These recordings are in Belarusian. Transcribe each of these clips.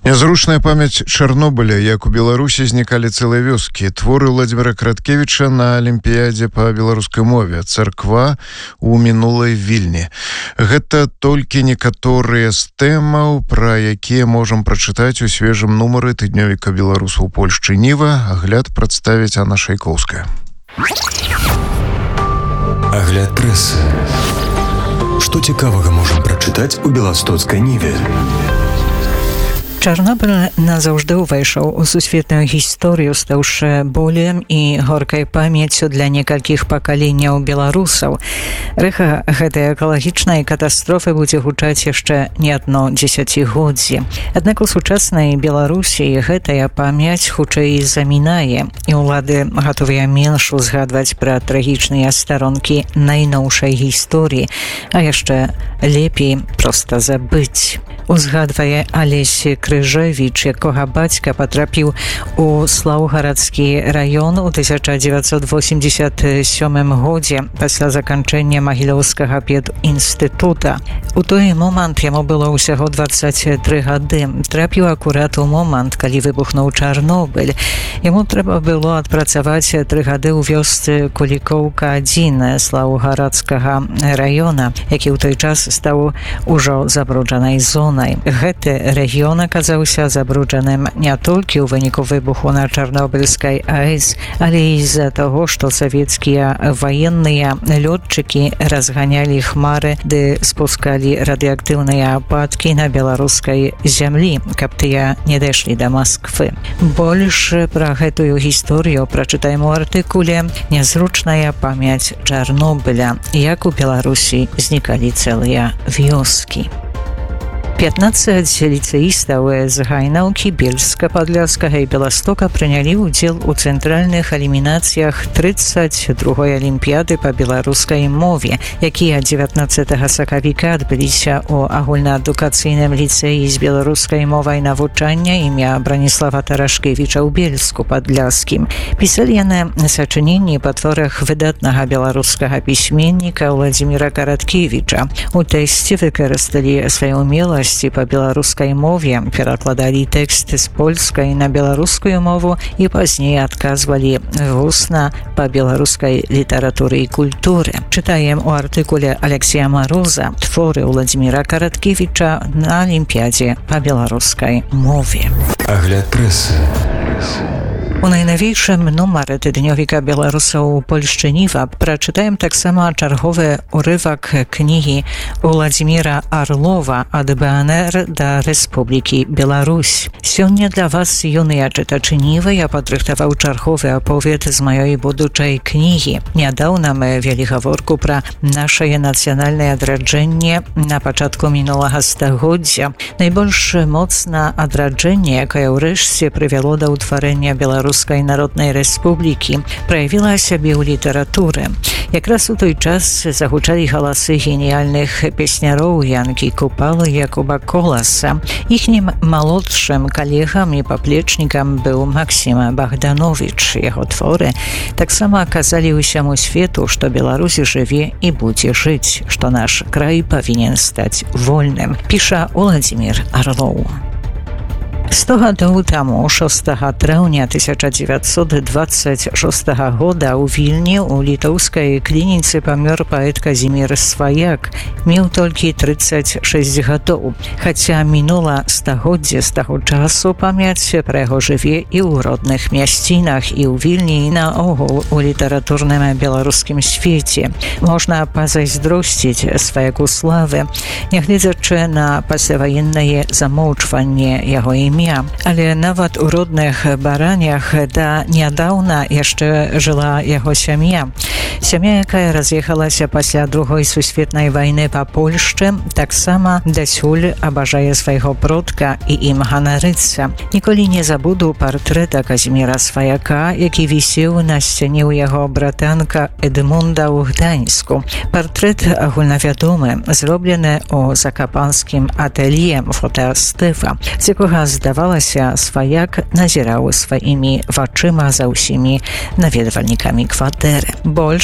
Нязручная памяць Чарнобыля, як у Беларусі знікалі цэлыя вёскі. Творы Владзіміра Краткевіча на Алімпіядзе па беларускай мове. Царква у мінулай Вільні. Гэта толькі некаторыя з тэмаў, пра якія можам прачытаць у свежым нумары тыднёвіка беларусаў у Польшчы Ніва. Агляд прадставіць Анна Шайкоўская. Агляд прэсы. Што цікавага можам прачытаць у беластоцкай Ніве? Чарнобыль назаўжды ўвайшоў у сусветную гісторыю, стаўшы болем і горкай памяццю для некалькіх пакаленняў беларусаў. Рэха гэтай экалагічнай катастрофы будзе гучаць яшчэ не адно дзесяцігоддзе. Аднак у сучаснай Беларусі гэтая памяць хутчэй замінае, і ўлады гатовыя менш узгадваць пра трагічныя старонкі найноўшай гісторыі, а яшчэ лепей проста забыць. Узгадвае Алесь Крыжевіч, якога бацька патрапіў у Слаўгарадскі раён у 1987 годзе пасля заканчэння Магілёўскага педінстытута. У той момант яму было ўсяго 23 гады. Трапіў акурат у момант, калі выбухнуў Чарнобыль. Яму трэба было адпрацаваць 3 гады ў вёсцы Кулікоўка-1 Слаўгарадскага раёна, які ў той час стаў ужо забруджанай зонай. Гэты рэгіён аказаўся забруджаным не толькі ў выніку выбуху на Чарнобыльскай АЭС, але і з-за таго, што савецкія ваенныя лётчыкі разганялі хмары ды спускалі радыеактыўныя ападкі на беларускай зямлі, каб тыя не дайшлі да Масквы. Больш пра гэтую гісторыю прачытаем у артыкуле «Нязручная памяць Чарнобыля. Як у Беларусі знікалі цэлыя вёскі». 15 ліцэістаў з Гайнаўкі, Бельска, Падляскага і Беластока прынялі ўдзел у цэнтральных элімінацыях 32-й Алімпіяды па беларускай мове, якія 19 сакавіка адбыліся ў агульнаадукацыйным ліцэі з беларускай мовай навучання імя Браніслава Тарашкевіча ў Бельску, Падляскім. Пісалі яны сачыненні па творах выдатнага беларускага пісьменніка Владзіміра Караткевіча. У тэксце выкарысталі сваю умеласць па беларускай мове, перакладалі тэкст з польскай на беларускую мову і пазней адказвалі вусна па беларускай літаратуры і культуры. Чытаем у артыкуле Алексея Мароза творы Владзіміра Караткевіча на Алімпіядзе па беларускай мове. Агляд прэсы. У найнавейшым нумары тыднёвіка беларусаў у Польшчы Ніва прачытаем таксама чарговы урывак кнігі Владзіміра Арлова «Ад БНР да Рэспублікі Беларусь». Сёння для вас, юныя чытачы Нівы, я падрыхтаваў чарговы аповед з маёй будучай кнігі. Нядаўна мы вялі гаворку пра нашае нацыянальнае адраджэнне на пачатку мінулага стагоддзя. Найбольш моцна адраджэнне, якое ўрэшце прывяло да ўтварэння Беларускай Народнай Рэспублікі, праявіла сябе ў літаратуры. Якраз у той час загучалі галасы геніяльных песняроў Янкі Купалы, Якуба Коласа. Іхнім малодшым калегам і паплечнікам быў Максім Богданович. Яго творы таксама казалі ўсяму свету, што Беларусь жыве і будзе жыць, што наш край павінен стаць вольным, піша Владзімір Арлоў. 100 гадоў таму, 6 траўня 1926 года ў Вільні ў літоўскай клініцы памёр паэт Казімір Сваяк. Меў толькі 36 гадоў. Хаця мінула стагоддзе з таго часу, памяць пра яго жыве і ў родных мясцінах, і ў Вільні, і наогул у літаратурным беларускім свеце. Можна пазайздросціць Сваяку славы, нягледзячы на пасляваеннае замоўчванне яго імя. Але нават у родных Баранях да нядаўна яшчэ жыла яго сям'я. Сям'я, якая раз'ехалася пасля Другой сусветнай вайны па Польшчы, таксама дасюль абажае свайго продка і ім ганарыцца. Ніколі не забуду партрэта Казіміра Сваяка, які вісеў на сцяне ў яго братанка Эдмунда ў Гданьску. Партрэт агульнавядомы, зроблены ў закапанскім атэлье фотастыфа, з якога здавалася, Сваяк назіраў сваімі вачыма за ўсімі наведвальнікамі кватэры. Больш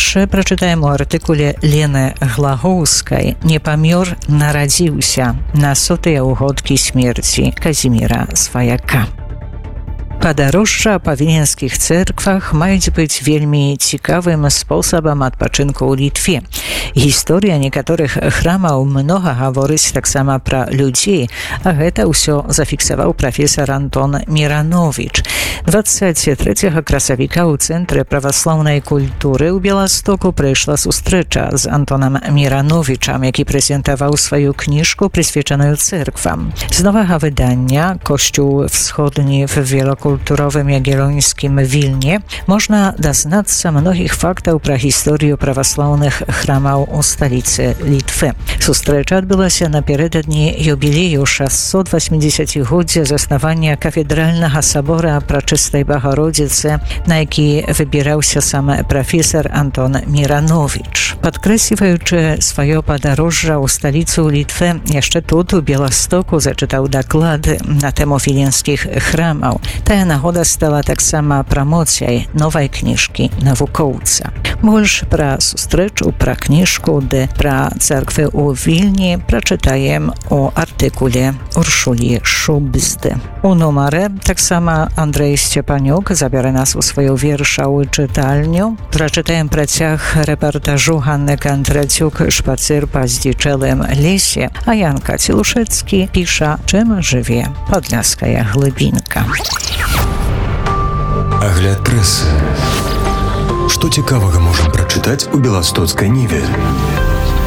Яшчэ прачытаем у артыкуле Лены Глагоўскай «Не памёр, нарадзіўся» на 100-е ўгодкі смерці Казіміра Сваяка. Падарожжа па віленскіх цэрквах маюць быць вельмі цікавым спосабам адпачынку ў Літве. Гісторыя некаторых храмаў многа гаворыць таксама пра людзей, а гэта ўсё зафіксаваў прафесар Антон Мірановіч. 23 красавіка ў Цэнтры праваслаўнай культуры ў Беластоку прайшла сустрэча з Антонам Мірановічам, які прэзентаваў сваю кніжку, прысвечаную цэрквам. З новага выдання «Kościół wschodni w wielokulturowym jagiellońskim Wilnie» można дазнацца многіх фактаў пра гісторыю праваслаўных храмаў у сталіцы Літвы. Сустрэча адбылася напярэдадні юбілею 680-годдзя заснавання кафедральнага сабора Прачыстай Багародзіцы, на які выбіраўся сам прафесар Антон Мірановіч. Падкрэсліваючы сваё падарожжа ў сталіцу Літвы, яшчэ тут у Беластоку зачытаў даклад на тэму віленскіх храмаў. Тая нагода стала таксама прамоцыяй новай кніжкі навукоўца. Больш пра сустрэчу, пра кніжку ды пра цэрквы ў Вільні прачытаем у артыкуле Уршулі Шубзды. У нумары таксама Андрэй Сцепанюк забярэ нас у сваю вершавую чытальню. Прачытаем працяг рэпартажу Ганны Кандрацюк «Шпацыр па здзічэлым лесе», а Янка Цілушэцкі піша «Чым жыве падляская глыбінка». Агляд прэсы. Што цікавага можам прачытаць у беластоцкай Ніве?